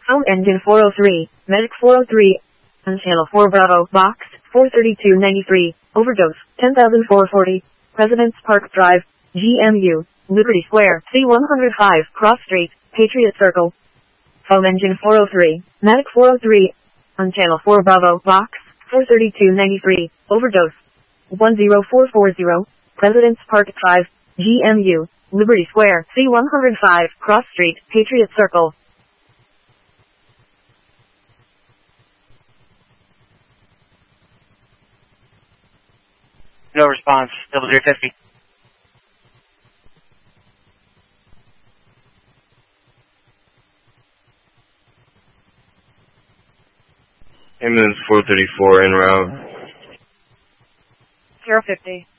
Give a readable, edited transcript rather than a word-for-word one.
Home engine 403, medic 403, on channel 4 Bravo, box 43293, overdose 10,440, President's Park Drive, GMU, Liberty Square, C105, Cross Street, Patriot Circle. Home engine 403, medic 403, on channel 4 Bravo, box 43293, overdose 10440, President's Park Drive, GMU, Liberty Square, C105, Cross Street, Patriot Circle. No response. 0050. Ambulance 434 en route. 050.